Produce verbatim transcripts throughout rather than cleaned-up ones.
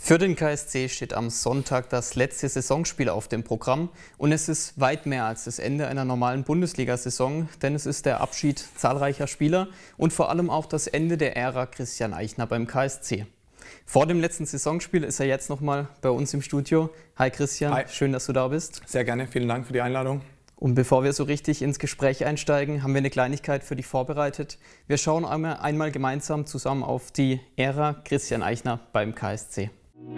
Für den K S C steht am Sonntag das letzte Saisonspiel auf dem Programm und es ist weit mehr als das Ende einer normalen Bundesliga-Saison, denn es ist der Abschied zahlreicher Spieler und vor allem auch das Ende der Ära Christian Eichner beim K S C. Vor dem letzten Saisonspiel ist er jetzt nochmal bei uns im Studio. Hi Christian, Hi. Schön, dass du da bist. Sehr gerne, vielen Dank für die Einladung. Und bevor wir so richtig ins Gespräch einsteigen, haben wir eine Kleinigkeit für dich vorbereitet. Wir schauen einmal, einmal gemeinsam zusammen auf die Ära Christian Eichner beim K S C.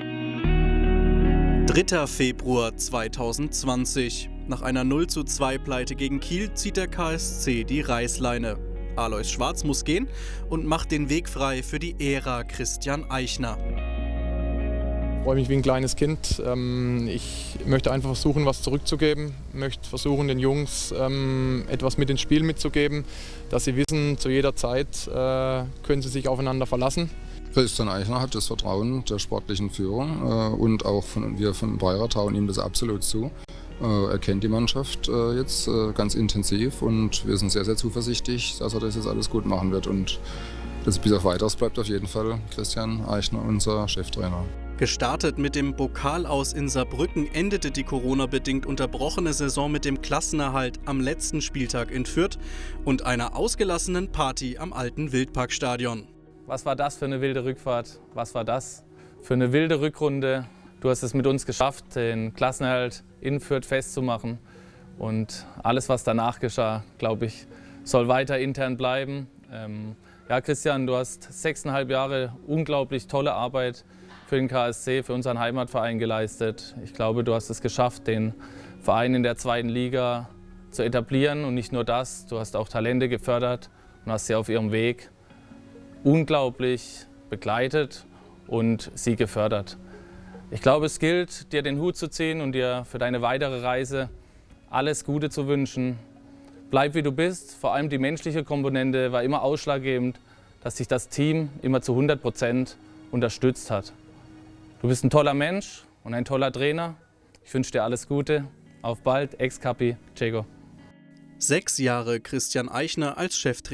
dritter Februar zweitausendzwanzig. Nach einer null zu zwei Pleite gegen Kiel zieht der K S C die Reißleine. Alois Schwarz muss gehen und macht den Weg frei für die Ära Christian Eichner. Ich freue mich wie ein kleines Kind. Ich möchte einfach versuchen, was zurückzugeben. Ich möchte versuchen, den Jungs etwas mit ins Spiel mitzugeben, dass sie wissen, zu jeder Zeit können sie sich aufeinander verlassen. Christian Eichner hat das Vertrauen der sportlichen Führung und auch von, wir von Bayer trauen ihm das absolut zu. Er kennt die Mannschaft jetzt ganz intensiv und wir sind sehr, sehr zuversichtlich, dass er das jetzt alles gut machen wird. Und das bis auf Weiteres bleibt auf jeden Fall Christian Eichner unser Cheftrainer. Gestartet mit dem Pokal aus in Saarbrücken endete die Corona-bedingt unterbrochene Saison mit dem Klassenerhalt am letzten Spieltag in Fürth und einer ausgelassenen Party am alten Wildparkstadion. Was war das für eine wilde Rückfahrt? Was war das für eine wilde Rückrunde? Du hast es mit uns geschafft, den Klassenerhalt in Fürth festzumachen. Und alles, was danach geschah, glaube ich, soll weiter intern bleiben. Ähm, ja, Christian, du hast sechseinhalb Jahre unglaublich tolle Arbeit für den K S C, für unseren Heimatverein geleistet. Ich glaube, du hast es geschafft, den Verein in der zweiten Liga zu etablieren. Und nicht nur das, du hast auch Talente gefördert und hast sie auf ihrem Weg unglaublich begleitet und sie gefördert. Ich glaube, es gilt, dir den Hut zu ziehen und dir für deine weitere Reise alles Gute zu wünschen. Bleib wie du bist, vor allem die menschliche Komponente war immer ausschlaggebend, dass dich das Team immer zu hundert Prozent unterstützt hat. Du bist ein toller Mensch und ein toller Trainer. Ich wünsche dir alles Gute. Auf bald, Ex-Capi, Cego. Sechs Jahre Christian Eichner als Cheftrainer.